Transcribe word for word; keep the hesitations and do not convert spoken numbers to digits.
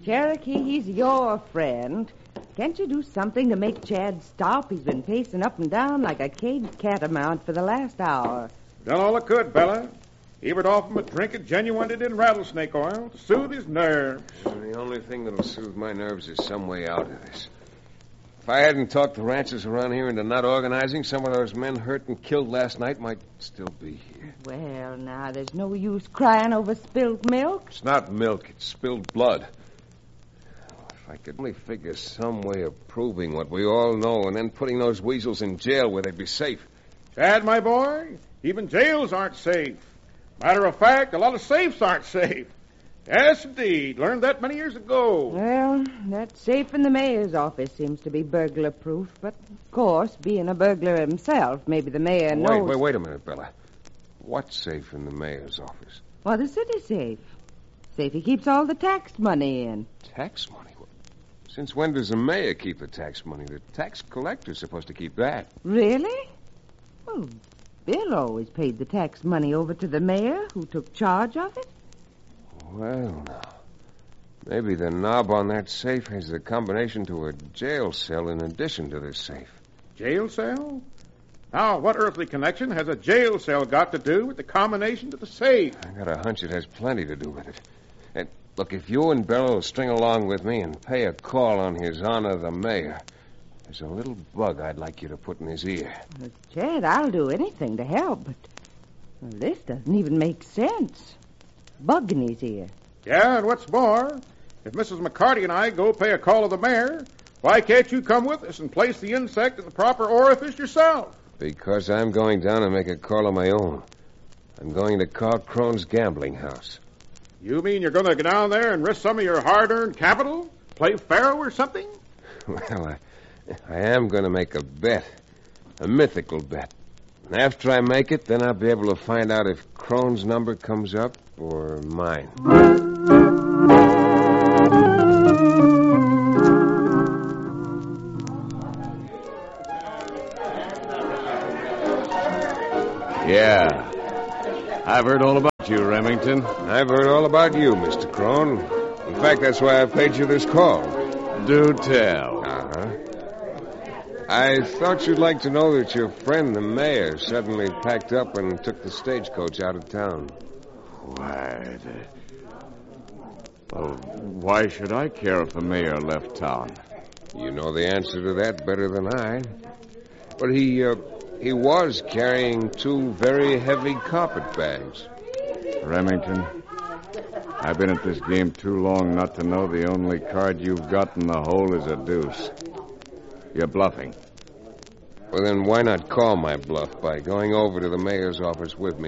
Cherokee, he's your friend. Can't you do something to make Chad stop? He's been pacing up and down like a caged catamount for the last hour. Done all I could, Bella. Heaved off him a drink of genuine in rattlesnake oil to soothe his nerves. Well, the only thing that'll soothe my nerves is some way out of this. If I hadn't talked the ranchers around here into not organizing, some of those men hurt and killed last night might still be here. Well, now, there's no use crying over spilled milk. It's not milk, it's spilled blood. If I could only figure some way of proving what we all know and then putting those weasels in jail where they'd be safe. Chad, my boy, even jails aren't safe. Matter of fact, a lot of safes aren't safe. Yes, indeed. Learned that many years ago. Well, that safe in the mayor's office seems to be burglar-proof. But, of course, being a burglar himself, maybe the mayor wait, knows... Wait, wait a minute, Bella. What's safe in the mayor's office? Well, the city safe. Safe he keeps all the tax money in. Tax money? Since when does the mayor keep the tax money? The tax collector's supposed to keep that. Really? Well, Bill always paid the tax money over to the mayor, who took charge of it. Well, now, maybe the knob on that safe has the combination to a jail cell in addition to this safe. Jail cell? Now, what earthly connection has a jail cell got to do with the combination to the safe? I got a hunch it has plenty to do with it. And look, if you and Bello will string along with me and pay a call on his honor, the mayor, there's a little bug I'd like you to put in his ear. Well, Chad, I'll do anything to help, but well, this doesn't even make sense. Bug in his ear. Yeah, and what's more, if Missus McCarty and I go pay a call to the mayor, why can't you come with us and place the insect in the proper orifice yourself? Because I'm going down and make a call of my own. I'm going to Carl Crone's gambling house. You mean you're going to go down there and risk some of your hard-earned capital? Play faro or something? Well, I, I am going to make a bet. A mythical bet. And after I make it, then I'll be able to find out if Crone's number comes up or mine. Yeah. I've heard all about you, Remington. I've heard all about you, Mister Crone. In fact, that's why I paid you this call. Do tell. Uh-huh. I thought you'd like to know that your friend, the mayor, suddenly packed up and took the stagecoach out of town. Why, the... Well, why should I care if the mayor left town? You know the answer to that better than I. But he, uh, he was carrying two very heavy carpet bags. Remington, I've been at this game too long not to know the only card you've got in the hole is a deuce. You're bluffing. Well, then why not call my bluff by going over to the mayor's office with me?